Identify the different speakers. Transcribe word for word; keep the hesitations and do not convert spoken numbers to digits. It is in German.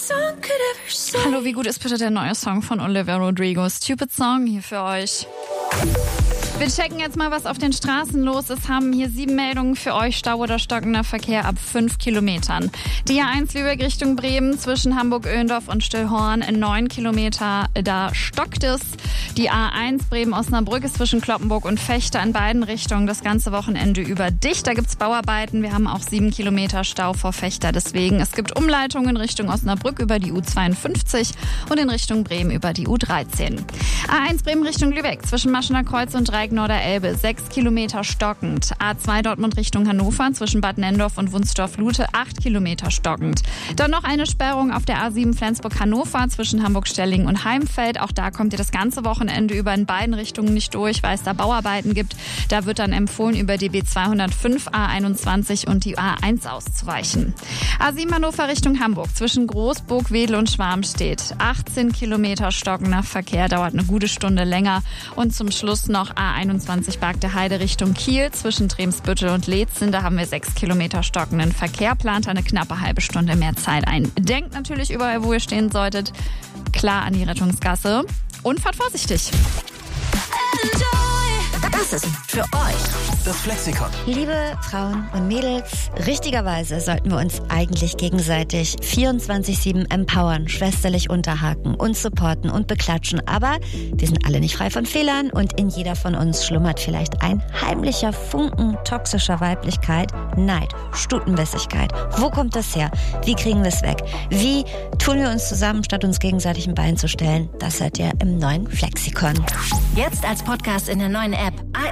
Speaker 1: Hallo, wie gut ist bitte der neue Song von Olivia Rodrigo? Stupid Song hier für euch. Wir checken jetzt mal, was auf den Straßen los ist. Haben hier sieben Meldungen für euch. Stau oder stockender Verkehr ab fünf Kilometern. Die A eins Lübeck Richtung Bremen zwischen Hamburg-Öhlendorf und Stillhorn. neun Kilometer, da stockt es. Die A eins Bremen-Osnabrück ist zwischen Cloppenburg und Vechta in beiden Richtungen das ganze Wochenende über dicht. Da gibt's Bauarbeiten. Wir haben auch sieben Kilometer Stau vor Vechta. Deswegen, es gibt Umleitungen in Richtung Osnabrück über die U zweiundfünfzig und in Richtung Bremen über die U dreizehn. A eins Bremen Richtung Lübeck zwischen Maschener Kreuz und Dreieck Norderelbe, sechs Kilometer stockend. A zwei Dortmund Richtung Hannover zwischen Bad Nendorf und Wunstorf-Lute, acht Kilometer stockend. Dann noch eine Sperrung auf der A sieben Flensburg-Hannover zwischen Hamburg-Stellingen und Heimfeld. Auch da kommt ihr das ganze Wochenende über in beiden Richtungen nicht durch, weil es da Bauarbeiten gibt. Da wird dann empfohlen, über die B zweihundertfünf, A einundzwanzig und die A eins auszuweichen. A sieben Hannover Richtung Hamburg zwischen Großburg, Wedel und Schwarmstedt. achtzehn Kilometer stockender Verkehr, dauert eine gute Stunde länger. Und zum Schluss noch A einundzwanzig Bargte Heide Richtung Kiel zwischen Tremsbüttel und Leetzen. Da haben wir sechs Kilometer stockenden Verkehr. Plant eine knappe halbe Stunde mehr Zeit ein. Denkt natürlich überall, wo ihr stehen solltet, klar an die Rettungsgasse und fahrt vorsichtig.
Speaker 2: Das ist für euch
Speaker 3: das Flexikon.
Speaker 2: Liebe Frauen und Mädels, richtigerweise sollten wir uns eigentlich gegenseitig vierundzwanzig sieben empowern, schwesterlich unterhaken und supporten und beklatschen. Aber wir sind alle nicht frei von Fehlern und in jeder von uns schlummert vielleicht ein heimlicher Funken toxischer Weiblichkeit, Neid, Stutenbissigkeit. Wo kommt das her? Wie kriegen wir es weg? Wie tun wir uns zusammen, statt uns gegenseitig ein Bein zu stellen? Das hört ihr im neuen Flexikon.
Speaker 4: Jetzt als Podcast in der neuen App.